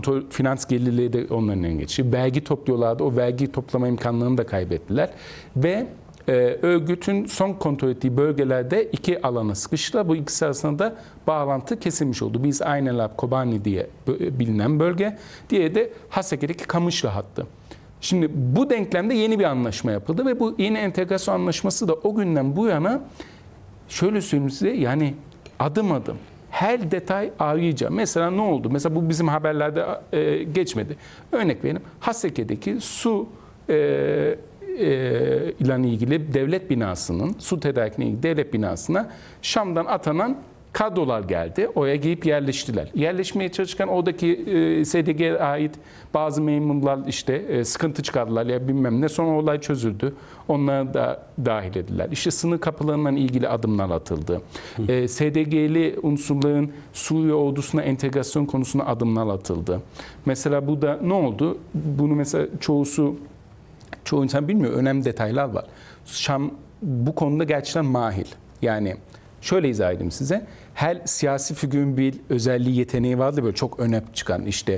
finans gelirleri de onların eline geçti. Vergi topluyorlardı. O vergi toplama imkanlarını da kaybettiler. Ve örgütün son kontrol ettiği bölgelerde iki alana sıkıştılar. Bu ikisi arasında da bağlantı kesilmiş oldu. Biz Aynalab Kobani diye bilinen bölge, diğeri de Haseke'deki Kamışlı hattı. Şimdi bu denklemde yeni bir anlaşma yapıldı ve bu yeni entegrasyon anlaşması da o günden bu yana şöyle söyleyeyim size, yani adım adım her detay ayrıca. Mesela ne oldu? Mesela bu bizim haberlerde geçmedi. Örnek verelim. Haseke'deki su ile ilgili devlet binasının, su tedarikine ilgili devlet binasına Şam'dan atanan kadrolar geldi. Oraya gelip yerleştiler. Yerleşmeye çalışırken oradaki SDG'ye ait bazı memurlar işte sıkıntı çıkardılar ya bilmem ne. Sonra olay çözüldü. Onları da dahil edildiler. İşte sınır kapılarından ilgili adımlar atıldı. SDG'li unsurların Suriye ordusuna entegrasyon konusunda adımlar atıldı. Mesela bu da ne oldu? Bunu mesela çoğu insan bilmiyor. Önemli detaylar var. Şam bu konuda gerçekten mahir. Yani şöyle izah edeyim size. Her siyasi figürün bir özelliği, yeteneği vardı böyle çok öne çıkan. İşte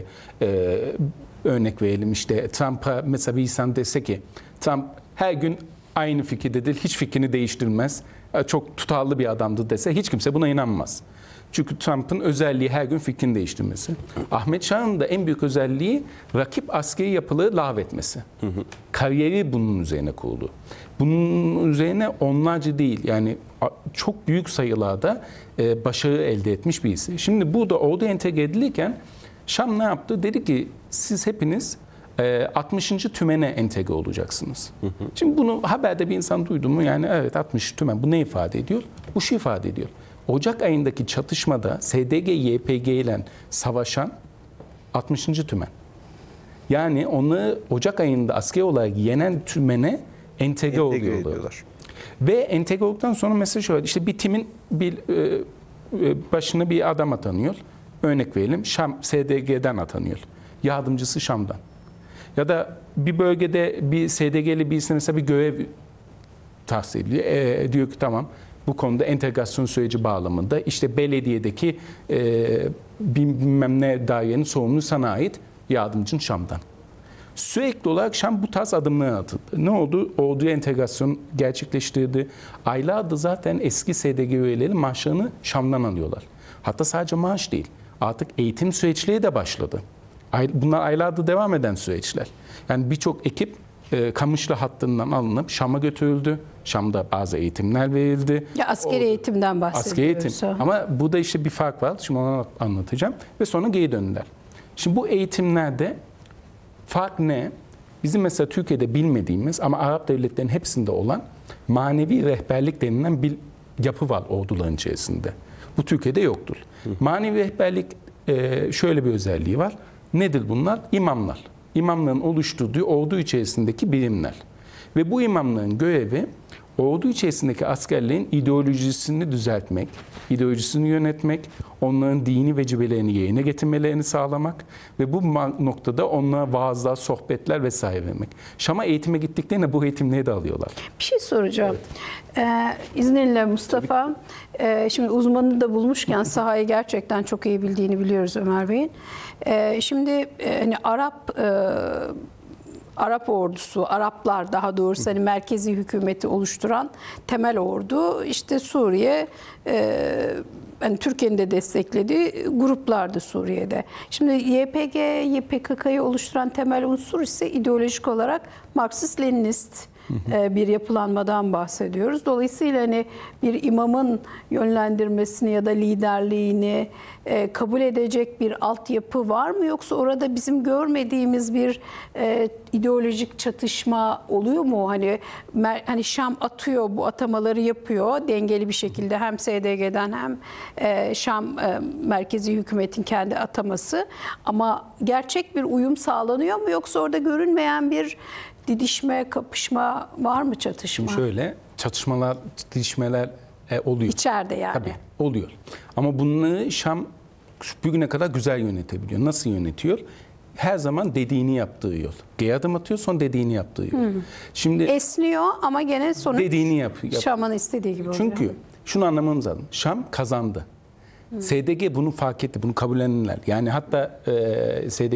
örnek verelim, işte Trump'a mesela bir insan dese ki Trump her gün aynı fikirdedir, hiç fikrini değiştirmez, çok tutarlı bir adamdır dese hiç kimse buna inanmaz. Çünkü Trump'ın özelliği her gün fikrini değiştirmesi. Ahmet Şah'ın da en büyük özelliği rakip askeri yapıları lağvetmesi. Kariyeri bunun üzerine kuruldu. Bunun üzerine onlarca değil, yani çok büyük sayılarda başarı elde etmiş birisi. Şimdi burada ordu entegre edilirken Şam ne yaptı? Dedi ki siz hepiniz 60. tümene entegre olacaksınız. Şimdi bunu haberde bir insan duydu mu? Yani evet 60 tümen. Bu ne ifade ediyor? Bu şu ifade ediyor. Ocak ayındaki çatışmada SDG-YPG ile savaşan 60. tümen. Yani onu Ocak ayında askeri olarak yenen tümene entegre oluyorlar. Ve entegre olduktan sonra mesela şöyle, işte bir timin başına bir adam atanıyor. Örnek verelim, Şam SDG'den atanıyor. Yardımcısı Şam'dan. Ya da bir bölgede bir SDG'li birisine mesela bir görev tahsis ediliyor. Diyor ki tamam, bu konuda entegrasyon süreci bağlamında işte belediyedeki bilmem ne dairenin sorumluluğu sana ait, yardımcın Şam'dan. Sürekli olarak Şam bu tarz adımlar atıldı. Ne oldu? Orduya entegrasyon gerçekleştirdi. Aylardır zaten eski SDG üyeleri maaşlarını Şam'dan alıyorlar. Hatta sadece maaş değil, artık eğitim süreçleri de başladı. Bunlar aylardır devam eden süreçler. Yani birçok ekip Kamışlı hattından alınıp Şam'a götürüldü. Şam'da bazı eğitimler verildi. Ya askeri eğitimden bahsediyoruz. Askeri eğitim. Ama burada işte bir fark var. Şimdi onu anlatacağım. Ve sonra geri döndüler. Şimdi bu eğitimlerde fark ne? Bizim mesela Türkiye'de bilmediğimiz ama Arap devletlerinin hepsinde olan manevi rehberlik denilen bir yapı var orduların içerisinde. Bu Türkiye'de yoktur. Manevi rehberlik şöyle bir özelliği var. Nedir bunlar? İmamlar. İmamların oluşturduğu ordu içerisindeki birimler. Ve bu imamların görevi ordu içerisindeki askerlerin ideolojisini düzeltmek, ideolojisini yönetmek, onların dini vecibelerini yerine getirmelerini sağlamak ve bu noktada onlara vaazlar, sohbetler vesaire vermek. Şam'a eğitime gittiklerinde bu eğitimleri de alıyorlar. Bir şey soracağım. İzninle Mustafa, şimdi uzmanını da bulmuşken sahayı gerçekten çok iyi bildiğini biliyoruz Ömer Bey'in. Şimdi hani Arap ordusu, Araplar daha doğrusu hani merkezi hükümeti oluşturan temel ordu işte Suriye, hani Türkiye'nin de desteklediği gruplardı Suriye'de. Şimdi YPG, YPKK'yı oluşturan temel unsur ise ideolojik olarak Marksist-Leninist bir yapılanmadan bahsediyoruz. Dolayısıyla hani bir imamın yönlendirmesini ya da liderliğini kabul edecek bir altyapı var mı? Yoksa orada bizim görmediğimiz bir ideolojik çatışma oluyor mu? Hani Şam atıyor, bu atamaları yapıyor dengeli bir şekilde, hem SDG'den hem Şam merkezi hükümetin kendi ataması, ama gerçek bir uyum sağlanıyor mu? Yoksa orada görünmeyen bir didişme, kapışma var mı, çatışma? Şimdi şöyle, çatışmalar, didişmeler oluyor. İçeride yani. Tabii oluyor. Ama bunları Şam bugüne kadar güzel yönetebiliyor. Nasıl yönetiyor? Her zaman dediğini yaptığı yol. Geri adım atıyor, sonra dediğini yaptığı yol. Şimdi esniyor ama gene sonuç dediğini yapıyor. Şam'ın istediği gibi oluyor. Çünkü şunu anlamamız lazım. Şam kazandı. SDG bunu fark etti, bunu kabullendiler. Yani hatta SDG